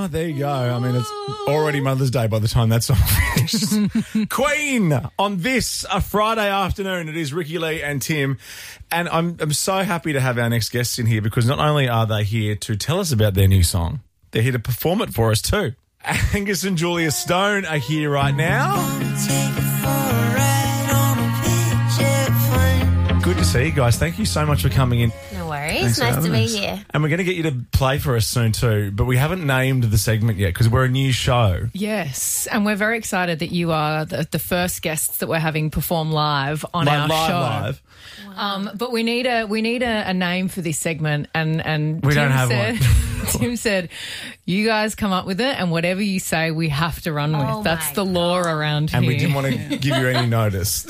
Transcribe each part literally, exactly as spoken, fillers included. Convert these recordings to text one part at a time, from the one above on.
Oh, there you go. I mean, it's already Mother's Day by the time that song finishes. Queen on this, a Friday afternoon. It is Ricky Lee and Tim. And I'm, I'm so happy to have our next guests in here because not only are they here to tell us about their new song, they're here to perform it for us too. Angus and Julia Stone are here right now. Good to see you guys. Thank you so much for coming in. No worries. Nice to be here. And we're going to get you to play for us soon too, but we haven't named the segment yet because we're a new show. Yes, and we're very excited that you are the, the first guests that we're having perform live on Like our live, show. live. Wow. Um, but we need a we need a, a name for this segment, and and We Tim don't have said, one. Tim said, "You guys come up with it, and whatever you say, we have to run with. Oh That's my the law around And here." we didn't want to give you any notice.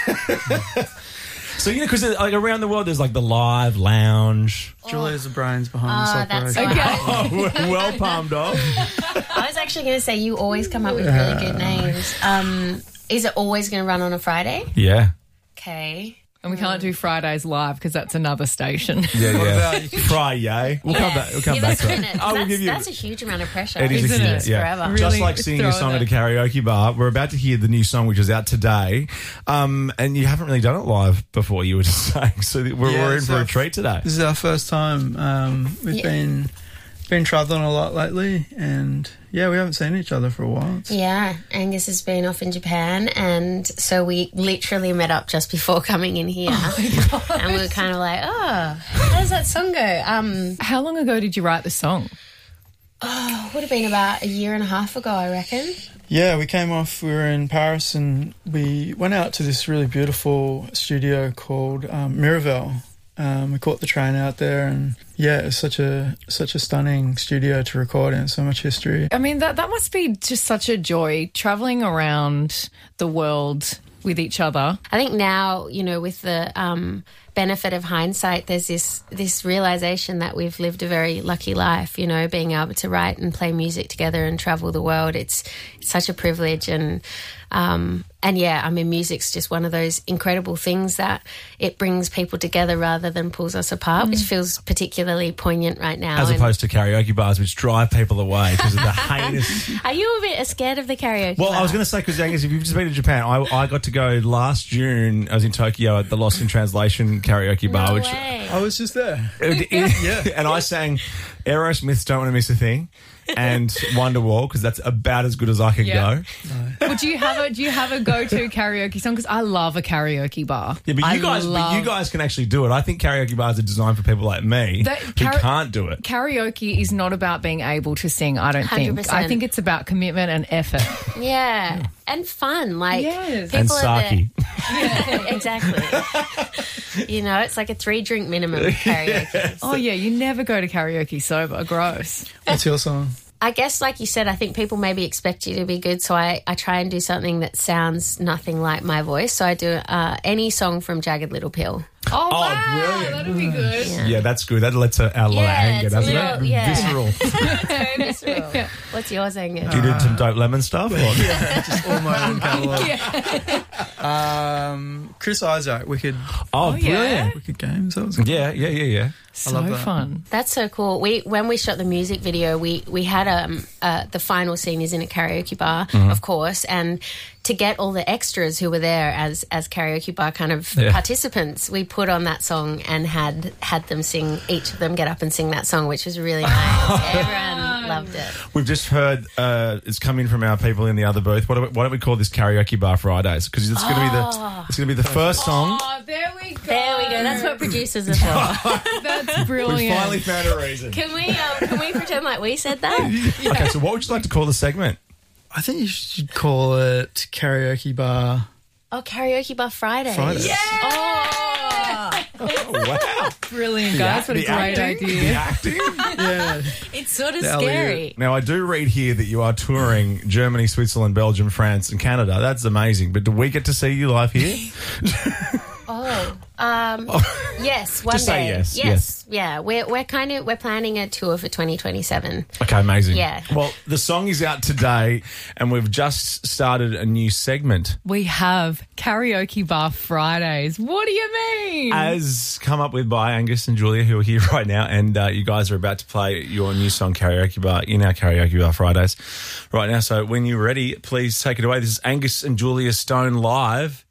So, you know, because like around the world there's like the live lounge. Julia's the brains behind Oh, this that's operation. Okay. Oh, well palmed off. I was actually going to say you always come up with really good names. Um, is it always going to run on a Friday? Yeah. Okay. And we can't do Fridays live because that's another station. Yeah, What yeah. about you could- Friday. We'll come back. We'll come Give back us to a it. minute. I will that's, give you. that's a huge amount of pressure. It is It a Isn't huge, it? yeah. Forever. Really Just like singing a throw song it at a karaoke bar. We're about to hear the new song, which is out today, um, and you haven't really done it live before. You were just saying, so we're, Yeah, we're in it's for a our- treat today. This is our first time. Um, we've Yeah. been been travelling a lot lately, and yeah, we haven't seen each other for a while. It's- Yeah, Angus has been off in Japan, and so we literally met up just before coming in here. And we were kind of like, oh, how does that song go? Um, How long ago did you write the song? oh, would have been about a year and a half ago, I reckon. Yeah, we came off. We were in Paris, and we went out to this really beautiful studio called um, Miraval. Um, we caught the train out there, and yeah, it's such a such a stunning studio to record in. So much history. I mean, that that must be just such a joy traveling around the world with each other. I think now, you know, with the um, benefit of hindsight, there's this this realization that we've lived a very lucky life, you know, being able to write and play music together and travel the world. It's, it's such a privilege. And, um, and yeah, I mean, music's just one of those incredible things that it brings people together rather than pulls us apart, which feels particularly poignant right now. As And opposed to karaoke bars, which drive people away because of the heinous. are you a bit scared of the karaoke Well, bar? I was going to say, because Angus, if you've just been to Japan, I, I got to go last June. I was in Tokyo at the Lost in Translation karaoke bar, No which way. I was just there. yeah, and I sang Aerosmith's "Don't Want to Miss a Thing" and Wonderwall because that's about as good as I can Yeah. go. Well, do you have a do you have a go to karaoke song? Because I love a karaoke bar. Yeah, but you I guys, but love- you guys can actually do it. I think karaoke bars are designed for people like me That- who kara- can't do it. Karaoke is not about being able to sing. I don't one hundred think. percent. I think it's about commitment and effort. Yeah, and fun. Like Yes. people And are the- sake. Yeah, exactly. You know, it's like a three drink minimum with karaoke. Oh yeah, you never go to karaoke sober. Gross. What's your song? I guess, like you said, I think people maybe expect you to be good, so I, I try and do something that sounds nothing like my voice. So I do uh, any song from Jagged Little Pill. Oh, Oh, wow, brilliant. that'd be good. Yeah, that's good. That lets out a lot of Yeah, anger, it's a doesn't little- it? yeah. Visceral. Very visceral. What's yours, Angus? Do you do some dope lemon stuff? Or? Yeah, just all my own catalogue. Um, Chris Isaac, Wicked, Oh, yeah? brilliant. Wicked Games. That was Yeah, yeah, yeah, yeah. So love that. fun. That's so cool. We when we shot the music video, we we had um uh, the final scene is in a karaoke bar, of course, and to get all the extras who were there as as karaoke bar kind of Yeah. participants, we put on that song and had had them sing, each of them get up and sing that song, which was really nice. Everyone loved it. We've just heard uh, it's come in from our people in the other booth. What do we, why don't we call this karaoke bar Fridays? Because it's going to be the it's going to be the first song. Oh, there we go. There we go. That's what producers are for. That's We brilliant. finally found a reason. Can we um, can we pretend like we said that? Okay, so what would you like to call the segment? I think you should call it Karaoke Bar Oh, karaoke bar Friday. Fridays. Oh, Oh, wow. Brilliant, guys. What a The great acting? idea. The acting? Yeah. it's sort of The alley-oop. scary. Now, I do read here that you are touring Germany, Switzerland, Belgium, France and Canada. That's amazing. But do we get to see you live here? Oh, Oh, um, yes, one Just say day. yes, yes, yes. yeah. We're we're kind of we're planning a tour for twenty twenty-seven. Okay, amazing. Yeah. Well, the song is out today, and we've just started a new segment. We have Karaoke Bar Fridays. What do you mean? As come up with by Angus and Julia, who are here right now, and uh, you guys are about to play your new song, Karaoke Bar, in our Karaoke Bar Fridays right now. So when you're ready, please take it away. This is Angus and Julia Stone live